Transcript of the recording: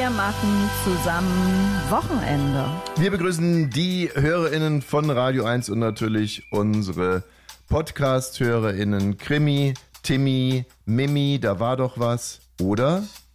Wir machen zusammen Wochenende. Wir begrüßen die HörerInnen von Radio 1 und natürlich unsere Podcast-HörerInnen Krimi, Timmy, Mimi, da war doch was, oder?